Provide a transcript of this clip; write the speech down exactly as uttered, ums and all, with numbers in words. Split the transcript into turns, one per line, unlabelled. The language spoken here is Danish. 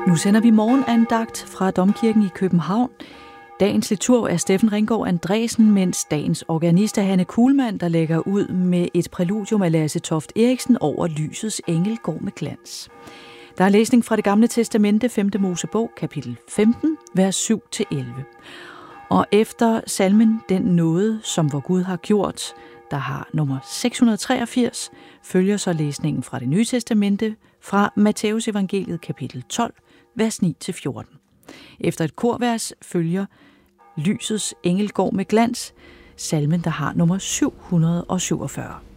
Nu sender vi morgenandagt fra Domkirken i København. Dagens liturg er Steffen Ringgaard Andresen, mens dagens organist er Hanne Kuhlmann, der lægger ud med et præludium af Lasse Toft Eriksen over Lysets engel går med glans. Der er læsning fra Det Gamle Testamente, femte Mosebog, kapitel femten, vers syv til elleve. Og efter salmen Den nåde, som vor Gud har gjort, der har nummer seks hundrede treogfirs, følger så læsningen fra Det Nye Testamente fra Matteus evangeliet kapitel tolv, vers ni til fjorten. Efter et korvers følger Lysets engel går med glans, salmen der har nummer syv hundrede syvogfyrre.